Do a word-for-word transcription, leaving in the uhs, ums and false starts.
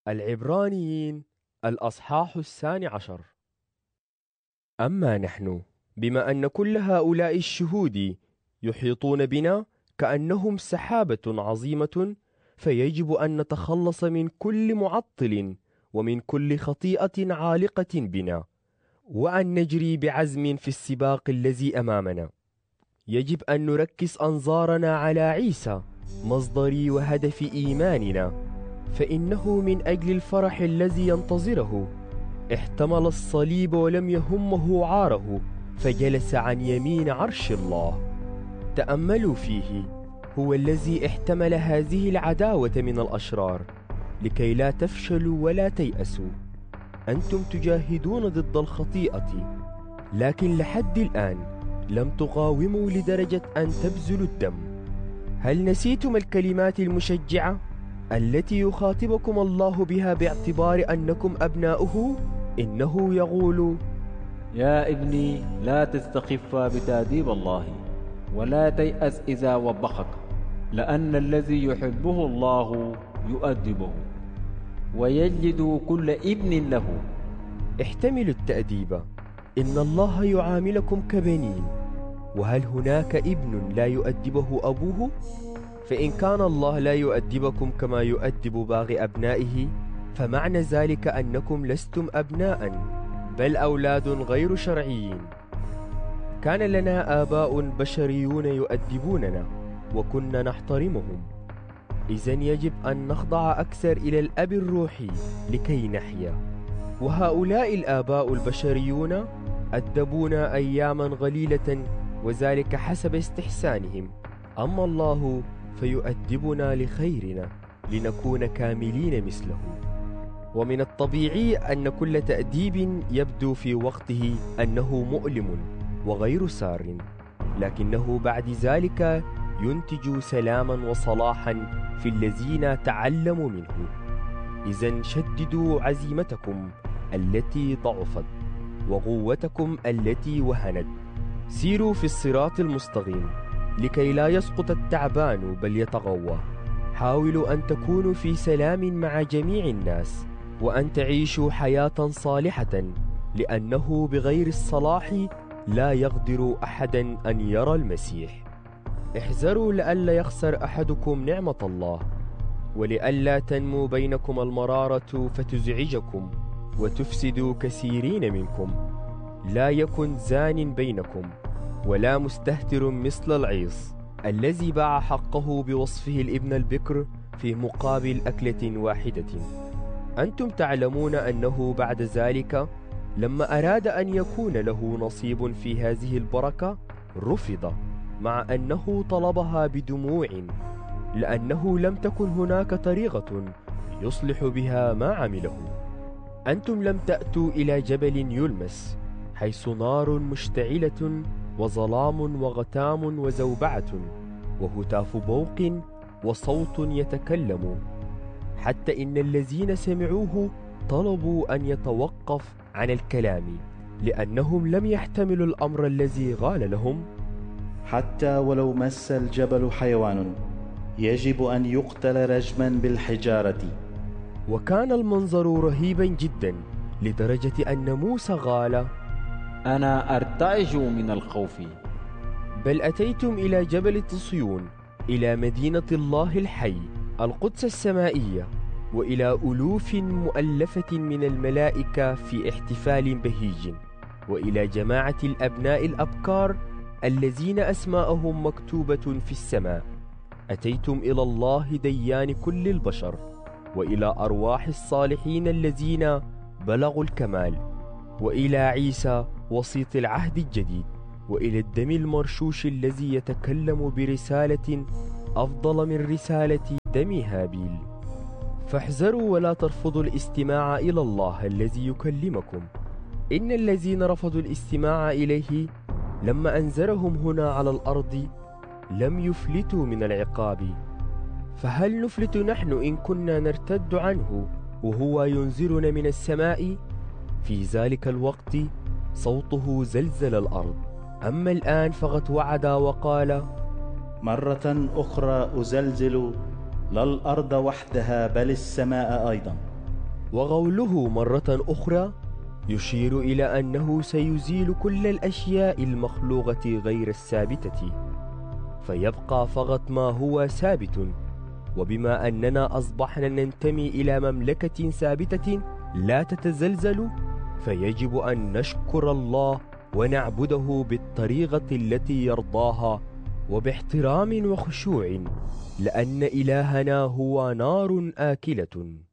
العبرانيين الأصحاح الثاني عشر. أما نحن بما أن كل هؤلاء الشهود يحيطون بنا كأنهم سحابة عظيمة، فيجب أن نتخلص من كل معطل ومن كل خطيئة عالقة بنا، وأن نجري بعزم في السباق الذي أمامنا. يجب أن نركز أنظارنا على عيسى مصدر وهدف إيماننا، فإنه من أجل الفرح الذي ينتظره احتمل الصليب ولم يهمه عاره، فجلس عن يمين عرش الله. تأملوا فيه، هو الذي احتمل هذه العداوة من الأشرار لكي لا تفشلوا ولا تيأسوا. أنتم تجاهدون ضد الخطيئة، لكن لحد الآن لم تقاوموا لدرجة أن تبذلوا الدم. هل نسيتم الكلمات المشجعة التي يخاطبكم الله بها باعتبار أنكم أبناؤه؟ إنه يقول: يا ابني، لا تستخف بتأديب الله، ولا تيأس إذا وبخك، لأن الذي يحبه الله يؤدبه ويجلد كل ابن له. احتملوا التأديب، إن الله يعاملكم كبنين. وهل هناك ابن لا يؤدبه أبوه؟ فإن كان الله لا يؤدبكم كما يؤدب باقي أبنائه، فمعنى ذلك أنكم لستم أبناء بل أولاد غير شرعيين. كان لنا آباء بشريون يؤدبوننا وكنا نحترمهم، إذن يجب أن نخضع أكثر إلى الأب الروحي لكي نحيا. وهؤلاء الآباء البشريون أدبونا أياما قليلة، وذلك حسب استحسانهم. أما الله فيؤدبنا لخيرنا لنكون كاملين مثله. ومن الطبيعي أن كل تأديب يبدو في وقته أنه مؤلم وغير سار، لكنه بعد ذلك ينتج سلاما وصلاحا في الذين تعلموا منه. إذن شددوا عزيمتكم التي ضعفت وقوتكم التي وهنت. سيروا في الصراط المستقيم لكي لا يسقط التعبان بل يتقوى. حاولوا أن تكونوا في سلام مع جميع الناس، وأن تعيشوا حياة صالحة، لأنه بغير الصلاح لا يقدر أحدا أن يرى المسيح. احذروا لئلا يخسر أحدكم نعمة الله، ولئلا تنمو بينكم المرارة فتزعجكم وتفسد كثيرين منكم. لا يكن زان بينكم، ولا مستهتر مثل العيص الذي باع حقه بوصفه الابن البكر في مقابل أكلة واحدة. أنتم تعلمون أنه بعد ذلك لما أراد أن يكون له نصيب في هذه البركة رفض، مع أنه طلبها بدموع، لأنه لم تكن هناك طريقة يصلح بها ما عمله. أنتم لم تأتوا إلى جبل يلمس، حيث نار مشتعلة وظلام وغتام وزوبعة وهتاف بوق وصوت يتكلم، حتى إن الذين سمعوه طلبوا أن يتوقف عن الكلام، لأنهم لم يحتملوا الأمر الذي قال لهم: حتى ولو مس الجبل حيوان يجب أن يقتل رجما بالحجارة. وكان المنظر رهيبا جدا لدرجة أن موسى قال: أنا أرتعش من الخوف. بل أتيتم إلى جبل صهيون، إلى مدينة الله الحي، القدس السمائية، وإلى ألوف مؤلفة من الملائكة في احتفال بهيج، وإلى جماعة الأبناء الأبكار الذين أسماءهم مكتوبة في السماء. أتيتم إلى الله ديان كل البشر، وإلى أرواح الصالحين الذين بلغوا الكمال، وإلى عيسى وسيط العهد الجديد، وإلى الدم المرشوش الذي يتكلم برسالة أفضل من رسالة دم هابيل. فاحذروا ولا ترفضوا الاستماع إلى الله الذي يكلمكم. إن الذين رفضوا الاستماع إليه لما أنذرهم هنا على الأرض لم يفلتوا من العقاب. فهل نفلت نحن إن كنا نرتد عنه وهو ينذرنا من السماء؟ في ذلك الوقت صوته زلزل الأرض. أما الآن فقد وعد وقال: مرة أخرى أزلزل لا الأرض وحدها بل السماء أيضا. وقوله مرة أخرى يشير إلى أنه سيزيل كل الأشياء المخلوقة غير الثابتة، فيبقى فقط ما هو ثابت. وبما أننا أصبحنا ننتمي إلى مملكة ثابتة لا تتزلزل، فيجب أن نشكر الله ونعبده بالطريقة التي يرضاها وباحترام وخشوع، لأن إلهنا هو نار آكلة.